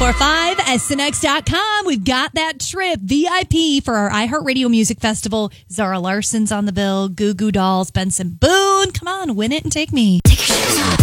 1045SNX.com. We've got that trip VIP for our iHeartRadio Music Festival. Zara Larson's on the bill. Goo Goo Dolls, Benson Boone. Come on, win it and take me. Take your shoes off.